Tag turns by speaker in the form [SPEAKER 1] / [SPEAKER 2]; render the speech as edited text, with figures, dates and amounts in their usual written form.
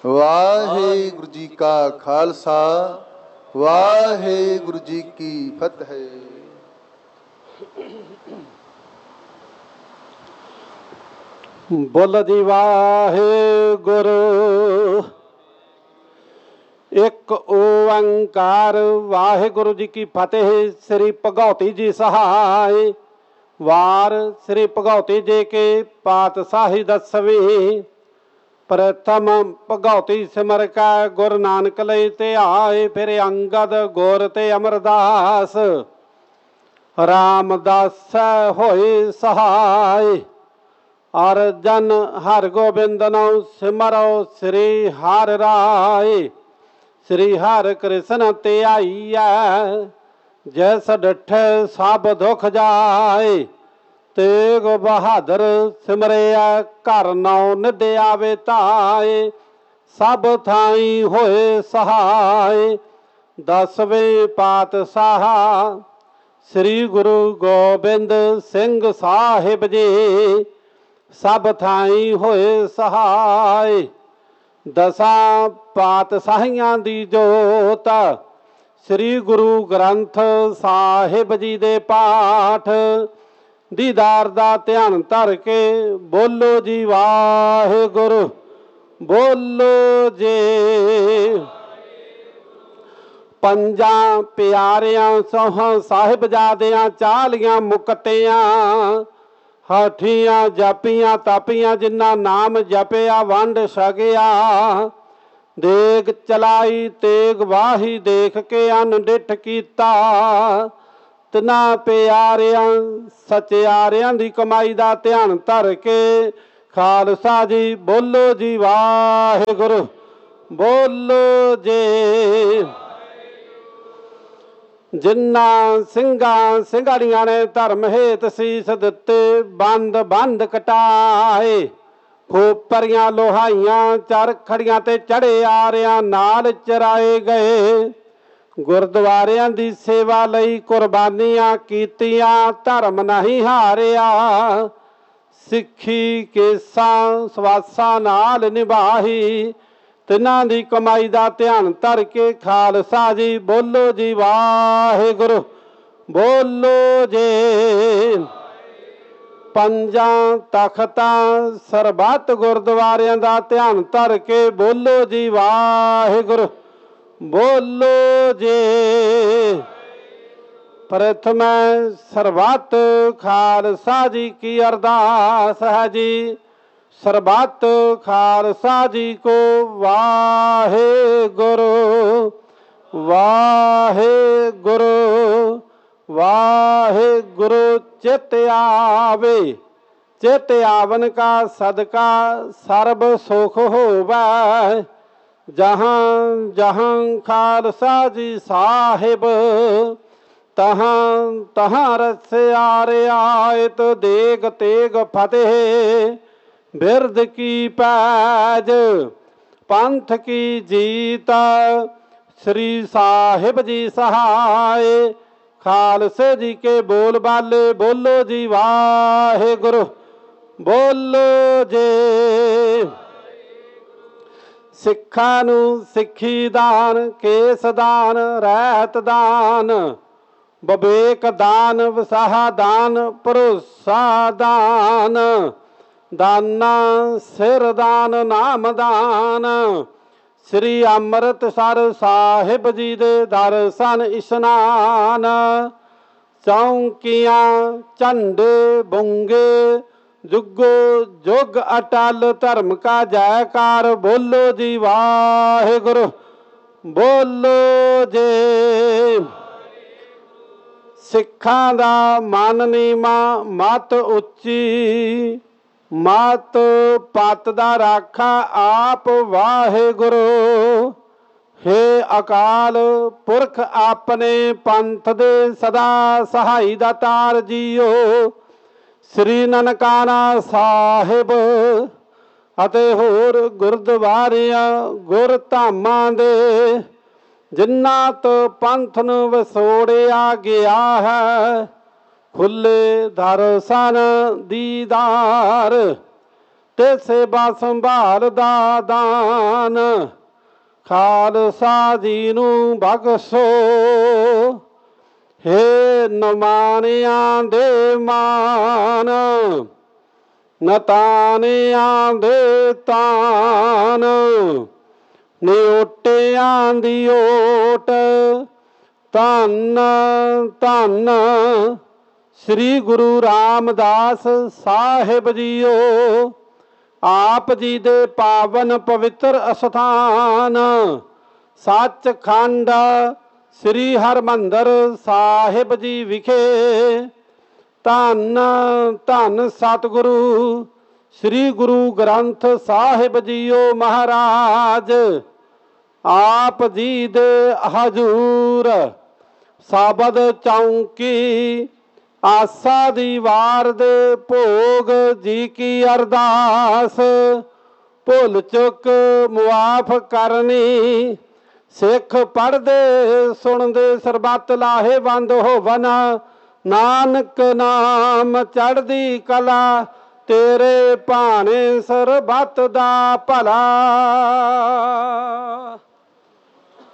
[SPEAKER 1] ਵਾਹਿਗੁਰੂ ਜੀ ਕਾ ਖਾਲਸਾ, ਵਾਹਿਗੁਰੂ ਜੀ ਕੀ ਫਤਿਹ।
[SPEAKER 2] ਬੋਲ ਜੀ ਵਾਹਿਗੁਰੂ, ਇੱਕ ਓੰਕਾਰ ਵਾਹਿਗੁਰੂ ਜੀ ਕੀ ਫਤਿਹ। ਸ੍ਰੀ ਭਗਉਤੀ ਜੀ ਸਹਾਇ। ਵਾਰ ਸ੍ਰੀ ਭਗਉਤੀ ਜੀ ਕੇ ਪਾਤਸ਼ਾਹੀ ਦਸਵੀਂ। ਪ੍ਰਥਮ ਭਗਉਤੀ ਸਿਮਰ ਕੈ ਗੁਰੂ ਨਾਨਕ ਲਈ ਧਿਆਏ। ਫਿਰ ਅੰਗਦ ਗੁਰ ਤੇ ਅਮਰਦਾਸ ਰਾਮਦਾਸ ਹੋਏ ਸਹਾਇ। ਅਰਜਨ ਹਰਿ ਗੋਬਿੰਦ ਨਾਉ ਸਿਮਰੋ ਸ੍ਰੀ ਹਰਿ ਰਾਇ। ਸ੍ਰੀ ਹਰਿ ਕ੍ਰਿਸ਼ਨ ਧਿਆਈਐ, ਜੈਸ ਡਿਠੈ ਸਭ ਦੁਖ ਜਾਏ। ਤੇਗ ਬਹਾਦਰ ਸਿਮਰਿਆ, ਘਰ ਨੌ ਨਿਧ ਆਵੇ ਧਾਏ। ਸਭ ਥਾਈ ਹੋਏ ਸਹਾਇ। ਦਸਵੇਂ ਪਾਤਸ਼ਾਹ ਸ੍ਰੀ ਗੁਰੂ ਗੋਬਿੰਦ ਸਿੰਘ ਸਾਹਿਬ ਜੀ, ਸਭ ਥਾਈ ਹੋਏ ਸਹਾਇ। ਦਸਾਂ ਪਾਤਸ਼ਾਹੀਆਂ ਦੀ ਜੋਤ ਸ੍ਰੀ ਗੁਰੂ ਗ੍ਰੰਥ ਸਾਹਿਬ ਜੀ ਦੇ ਪਾਠ ਦੀਦਾਰ ਦਾ ਧਿਆਨ ਧਰ ਕੇ ਬੋਲੋ ਜੀ ਵਾਹਿਗੁਰੂ, ਬੋਲੋ ਜੀ। ਪੰਜਾਂ ਪਿਆਰਿਆਂ ਸੋਹਾਂ ਸਾਹਿਬਜ਼ਾਦਿਆਂ ਚਾਲੀਆਂ ਮੁਕਤਿਆਂ, ਹਾਠੀਆਂ ਜਾਪੀਆਂ ਤਾਪੀਆਂ, ਜਿਨ੍ਹਾਂ ਨਾਮ ਜਪਿਆ ਵੰਡ ਛਕਿਆ। ਦੇਗ ਚਲਾਈ ਤੇਗ ਵਾਹੀ, ਦੇਖ ਕੇ ਅਨਡਿਠ ਕੀਤਾ। ਤਿਨਾਂ ਪਿਆਰਿਆਂ ਸਚਿਆਰਿਆਂ ਦੀ ਕਮਾਈ ਦਾ ਧਿਆਨ ਧਰ ਕੇ ਖਾਲਸਾ ਜੀ ਬੋਲੋ ਜੀ ਵਾਹਿਗੁਰੂ, ਬੋਲੋ ਜੀ। ਜਿਨ੍ਹਾਂ ਸਿੰਘਾਂ ਸਿੰਘਾੜੀਆਂ ਨੇ ਧਰਮ ਹੇਤ ਸੀਸ ਦਿੱਤੇ, ਬੰਦ ਬੰਦ ਕਟਾਏ। ਖੋਪਰੀਆਂ ਲੋਹਾਈਆਂ ਚਰਖੜੀਆਂ ਤੇ ਚੜੇ ਆਰਿਆਂ ਨਾਲ ਚਰਾਏ ਗਏ। ਗੁਰਦੁਆਰਿਆਂ ਦੀ ਸੇਵਾ ਲਈ ਕੁਰਬਾਨੀਆਂ ਕੀਤੀਆਂ, ਧਰਮ ਨਹੀਂ ਹਾਰਿਆ। ਸਿੱਖੀ ਕੇਸਾਂ ਸਵਾਸਾਂ ਨਾਲ ਨਿਭਾਈ। ਤਿਨਾਂ ਦੀ ਕਮਾਈ ਦਾ ਧਿਆਨ ਧਰ ਕੇ ਖਾਲਸਾ ਜੀ ਬੋਲੋ ਜੀ ਵਾਹਿਗੁਰੂ, ਬੋਲੋ ਜੀ। ਪੰਜਾਂ ਤਖਤਾਂ ਸਰਬੱਤ ਗੁਰਦੁਆਰਿਆਂ ਦਾ ਧਿਆਨ ਧਰ ਕੇ ਬੋਲੋ ਜੀ ਵਾਹਿਗੁਰੂ, ਬੋਲੋ ਜੀ। ਪ੍ਰਥਮ ਸਰਬੱਤ ਖਾਲਸਾ ਜੀ ਕੀ ਅਰਦਾਸ ਹੈ ਜੀ। ਸਰਬੱਤ ਖਾਲਸਾ ਜੀ ਕੋ ਵਾਹਿਗੁਰੂ, ਵਾਹਿਗੁਰੂ, ਵਾਹਿਗੁਰੂ। ਚਿਤ ਆਵੇ, ਚਿਤ ਆਵਨ ਕਾ ਸਦਕਾ ਸਰਬ ਸੁਖ ਹੋਵੈ। ਜਹਾਂ ਜਹਾਂ ਖਾਲਸਾ ਜੀ ਸਾਹਿਬ, ਤਹਾਂ ਤਹਾਂ ਰਸਿਆ ਰਿਆਇਤ। ਦੇਗ ਤੇਗ ਫਤਿਹ ਬਿਰਦ ਕੀ ਪੈਜ, ਪੰਥ ਕੀ ਜੀਤ। ਸ੍ਰੀ ਸਾਹਿਬ ਜੀ ਸਹਾਇ। ਖਾਲਸੇ ਜੀ ਕੇ ਬੋਲ ਬਾਲੇ ਬੋਲੋ ਜੀ ਵਾਹਿਗੁਰੂ, ਬੋਲੋ ਜੀ। ਸਿੱਖਾਂ ਨੂੰ ਸਿੱਖੀ ਦਾਨ, ਕੇਸ ਦਾਨ, ਰਹਿਤ ਦਾਨ, ਵਿਵੇਕ ਦਾਨ, ਵਸਾਹ ਦਾਨ, ਭਰੋਸਾ ਦਾਨ, ਦਾਨਾ ਸਿਰ ਦਾਨ, ਨਾਮ ਦਾਨ। ਸ੍ਰੀ ਅੰਮ੍ਰਿਤਸਰ ਸਾਹਿਬ ਜੀ ਦੇ ਦਰਸ਼ਨ ਇਸ਼ਨਾਨ। ਚੌਂਕੀਆਂ ਝੰਡੇ ਬੁੰਗੇ, ਜੁਗੋ ਜੁਗ ਅਟਲ ਧਰਮ ਕਾ ਜੈਕਾਰ। ਬੋਲੋ ਜੀ ਵਾਹਿਗੁਰੂ, ਬੋਲੋ ਜੀ। ਸਿੱਖਾਂ ਦਾ ਮਨ ਨੀਵਾਂ ਮਤ ਉੱਚੀ, ਮਤ ਪਤ ਦਾ ਰਾਖਾ ਆਪ ਵਾਹਿਗੁਰੂ। ਹੇ ਅਕਾਲ ਪੁਰਖ ਆਪਣੇ ਪੰਥ ਦੇ ਸਦਾ ਸਹਾਈ ਦਾਤਾਰ ਜੀਓ। ਸ੍ਰੀ ਨਨਕਾਣਾ ਸਾਹਿਬ ਅਤੇ ਹੋਰ ਗੁਰਦੁਆਰਿਆਂ ਗੁਰ ਧਾਮਾਂ ਦੇ, ਜਿਨ੍ਹਾਂ ਤੋਂ ਪੰਥ ਨੂੰ ਵਿਛੋੜਿਆ ਗਿਆ ਹੈ, ਖੁੱਲੇ ਦਰਸ਼ਨ ਦੀਦਾਰ। ਤੇ ਸੇਵਾ ਸੰਭਾਲ ਦਾ ਦਾਨ ਖਾਲਸਾ ਜੀ ਨੂੰ ਬਖਸ਼ੋ। ਹੇ ਨਮਾਨਿਆਂ ਦੇ ਮਾਨ, ਨਤਾਨਿਆਂ ਦੇ ਤਾਨ, ਨਿਓਟਿਆਂ ਦੀ ਓਟ, ਧੰਨ ਧੰਨ ਸ੍ਰੀ ਗੁਰੂ ਰਾਮਦਾਸ ਸਾਹਿਬ ਜੀਓ। ਆਪ ਜੀ ਦੇ ਪਾਵਨ ਪਵਿੱਤਰ ਅਸਥਾਨ ਸੱਚਖੰਡ ਸ੍ਰੀ ਹਰਿਮੰਦਰ ਸਾਹਿਬ ਜੀ ਵਿਖੇ ਧੰਨ ਧੰਨ ਸਤਿਗੁਰੂ ਸ੍ਰੀ ਗੁਰੂ ਗ੍ਰੰਥ ਸਾਹਿਬ ਜੀਓ ਮਹਾਰਾਜ ਆਪ ਜੀ ਦੇ ਹਜ਼ੂਰ ਸਾਬਦ ਚੌਂਕੀ ਆਸਾ ਦੀ ਵਾਰ ਦੇ ਭੋਗ ਜੀ ਕੀ ਅਰਦਾਸ ਭੁੱਲ ਚੁੱਕ ਮੁਆਫ ਕਰਨੀ। ਸਿੱਖ ਪੜ੍ਹਦੇ ਸੁਣਦੇ ਸਰਬੱਤ ਲਾਹੇਵੰਦ ਹੋਵਨ। ਨਾਨਕ ਨਾਮ ਚੜ੍ਹਦੀ ਕਲਾ ਤੇਰੇ ਭਾਣੇ ਸਰਬੱਤ ਦਾ ਭਲਾ।